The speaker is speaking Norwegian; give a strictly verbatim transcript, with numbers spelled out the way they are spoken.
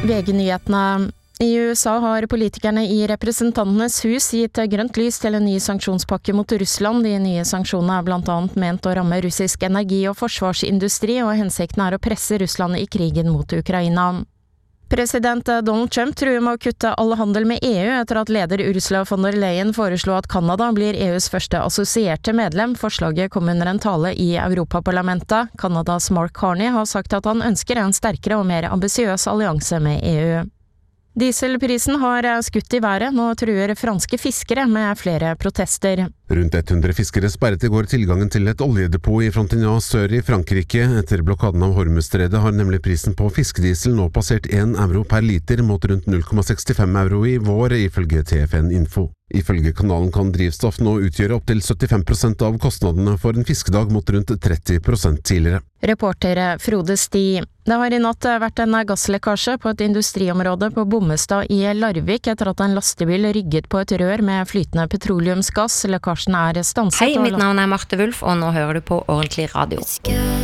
V G-nyhetene. I U S A har politikerne i representantenes hus gitt grønt lys til en ny sanksjonspakke mot Russland. De nye sanksjonene er blant annet ment å ramme russisk energi- og forsvarsindustri, og hensikten er å presse Russland i krigen mot Ukraina. President Donald Trump truer med å kutte all handel med E U etter at leder Ursula von der Leyen foreslo at Kanada blir E U's første assosierte medlem. Forslaget kom under en tale i Europaparlamentet. Kanadas Mark Carney har sagt at han ønsker en sterkere og mer ambisiøs allianse med E U. Dieselprisen har skutt i været, nå truer franske fiskere med flere protester. Rundt hundre fiskere sperret i går tilgangen til et oljedepot i Frontignan sør i Frankrike. Etter blokaden av Hormuzstredet har nemlig prisen på fiskediesel nå passert én euro per liter mot rundt null komma sekstifem euro i vår, ifølge T F N Info. Ifølge kanalen kan drivstoff nå utgjøre opptil syttifem prosent av kostnadene for en fiskedag mot rundt tretti prosent tidligere. Reporter Frode Sti. Det har i natt vært en gasslekkasje på et industriområde på Bommestad i Larvik etter at en lastebil rygget på et rør med flytende petroleumsgass. Lekkasjen er stanset. Hei, mitt navn er Marte Wulf, og nå hører du på Ordentlig Radio.